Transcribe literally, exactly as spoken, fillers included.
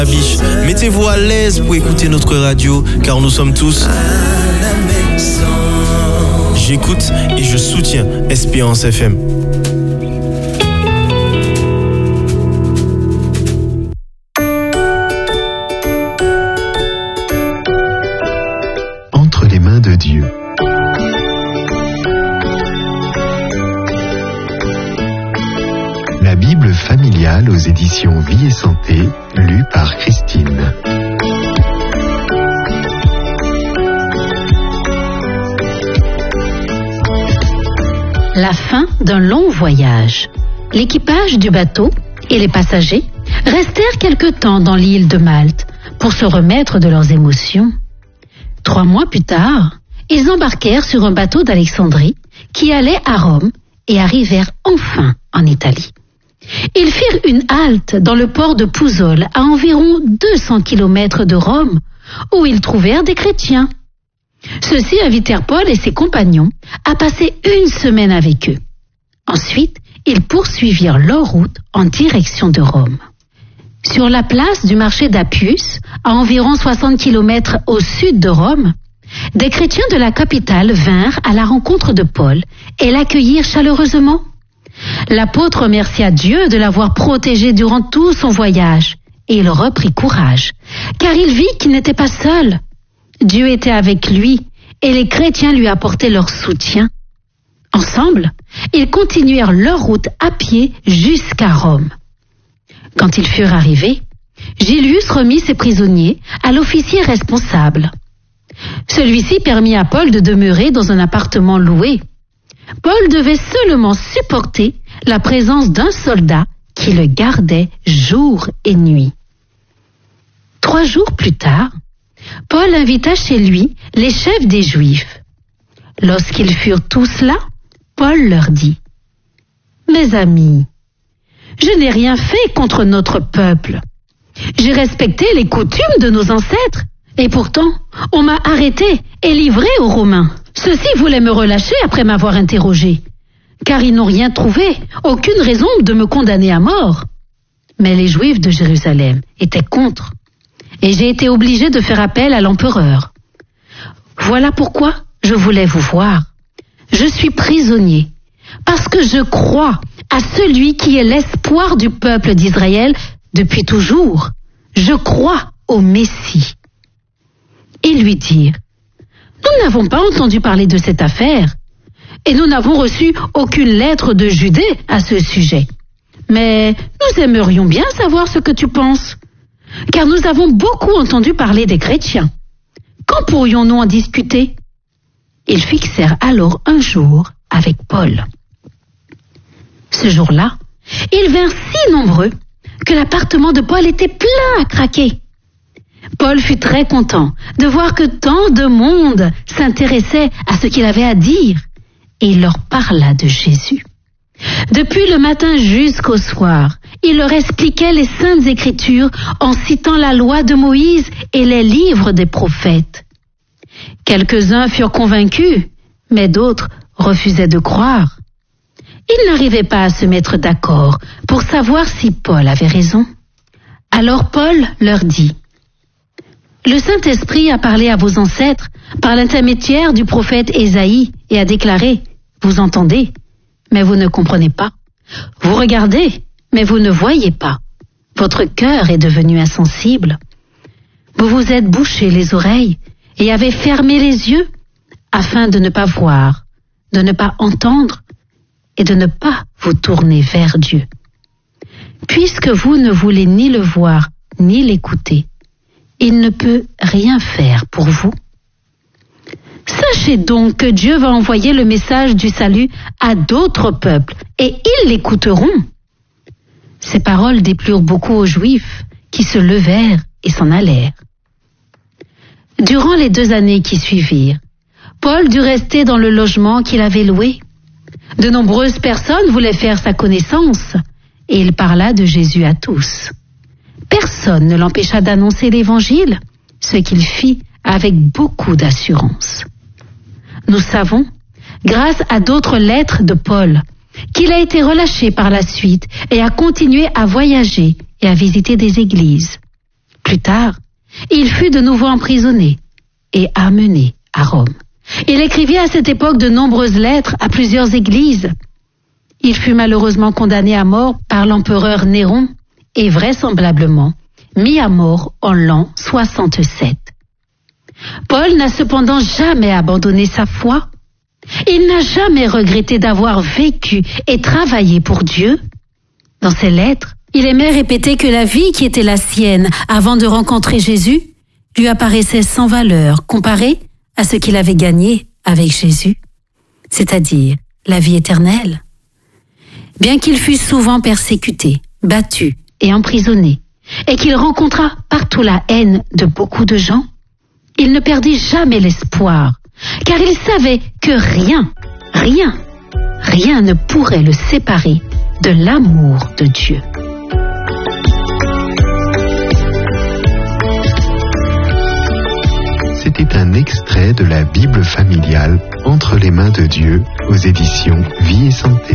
La biche. Mettez-vous à l'aise pour écouter notre radio, car nous sommes tous à la maison. J'écoute et je soutiens Espérance F M. Entre les mains de Dieu. La Bible familiale aux éditions Vie et Santé, lue par Christine. La fin d'un long voyage. L'équipage du bateau et les passagers restèrent quelque temps dans l'île de Malte pour se remettre de leurs émotions. Trois mois plus tard, ils embarquèrent sur un bateau d'Alexandrie qui allait à Rome et arrivèrent enfin en Italie. Ils firent une halte dans le port de Pouzole, à environ deux cents kilomètres de Rome, où ils trouvèrent des chrétiens. Ceux-ci invitèrent Paul et ses compagnons à passer une semaine avec eux. Ensuite, ils poursuivirent leur route en direction de Rome. Sur la place du marché d'Appius, à environ soixante kilomètres au sud de Rome, des chrétiens de la capitale vinrent à la rencontre de Paul et l'accueillirent chaleureusement. L'apôtre remercia Dieu de l'avoir protégé durant tout son voyage et il reprit courage, car il vit qu'il n'était pas seul. Dieu était avec lui et les chrétiens lui apportaient leur soutien. Ensemble, ils continuèrent leur route à pied jusqu'à Rome. Quand ils furent arrivés, Julius remit ses prisonniers à l'officier responsable. Celui-ci permit à Paul de demeurer dans un appartement loué. Paul devait seulement supporter la présence d'un soldat qui le gardait jour et nuit. Trois jours plus tard, Paul invita chez lui les chefs des Juifs. Lorsqu'ils furent tous là, Paul leur dit : « Mes amis, je n'ai rien fait contre notre peuple. J'ai respecté les coutumes de nos ancêtres, et pourtant, on m'a arrêté et livré aux Romains. Ceux-ci voulaient me relâcher après m'avoir interrogé, car ils n'ont rien trouvé, aucune raison de me condamner à mort. Mais les Juifs de Jérusalem étaient contre, et j'ai été obligé de faire appel à l'empereur. Voilà pourquoi je voulais vous voir. Je suis prisonnier, parce que je crois à celui qui est l'espoir du peuple d'Israël depuis toujours. Je crois au Messie. » Ils lui dirent : « Nous n'avons pas entendu parler de cette affaire, et nous n'avons reçu aucune lettre de Judée à ce sujet. Mais nous aimerions bien savoir ce que tu penses, car nous avons beaucoup entendu parler des chrétiens. Quand pourrions-nous en discuter ?» Ils fixèrent alors un jour avec Paul. Ce jour-là, ils vinrent si nombreux que l'appartement de Paul était plein à craquer. Paul fut très content de voir que tant de monde s'intéressait à ce qu'il avait à dire, et il leur parla de Jésus. Depuis le matin jusqu'au soir, il leur expliquait les saintes écritures en citant la loi de Moïse et les livres des prophètes. Quelques-uns furent convaincus, mais d'autres refusaient de croire. Ils n'arrivaient pas à se mettre d'accord pour savoir si Paul avait raison. Alors Paul leur dit : « Le Saint-Esprit a parlé à vos ancêtres par l'intermédiaire du prophète Ésaïe et a déclaré : Vous entendez, mais vous ne comprenez pas. Vous regardez, mais vous ne voyez pas. Votre cœur est devenu insensible. Vous vous êtes bouché les oreilles et avez fermé les yeux afin de ne pas voir, de ne pas entendre et de ne pas vous tourner vers Dieu. Puisque vous ne voulez ni le voir ni l'écouter, il ne peut rien faire pour vous. Sachez donc que Dieu va envoyer le message du salut à d'autres peuples, et ils l'écouteront. » Ces paroles déplurent beaucoup aux Juifs, qui se levèrent et s'en allèrent. Durant les deux années qui suivirent, Paul dut rester dans le logement qu'il avait loué. De nombreuses personnes voulaient faire sa connaissance, et il parla de Jésus à tous. Personne ne l'empêcha d'annoncer l'Évangile, ce qu'il fit avec beaucoup d'assurance. Nous savons, grâce à d'autres lettres de Paul, qu'il a été relâché par la suite et a continué à voyager et à visiter des églises. Plus tard, il fut de nouveau emprisonné et amené à Rome. Il écrivit à cette époque de nombreuses lettres à plusieurs églises. Il fut malheureusement condamné à mort par l'empereur Néron et vraisemblablement mis à mort en l'an soixante-sept. Paul n'a cependant jamais abandonné sa foi. Il n'a jamais regretté d'avoir vécu et travaillé pour Dieu. Dans ses lettres, il aimait répéter que la vie qui était la sienne avant de rencontrer Jésus lui apparaissait sans valeur comparée à ce qu'il avait gagné avec Jésus, c'est-à-dire la vie éternelle. Bien qu'il fût souvent persécuté, battu et emprisonné, et qu'il rencontra partout la haine de beaucoup de gens, il ne perdit jamais l'espoir, car il savait que rien, rien, rien ne pourrait le séparer de l'amour de Dieu. C'était un extrait de la Bible familiale Entre les mains de Dieu aux éditions Vie et Santé.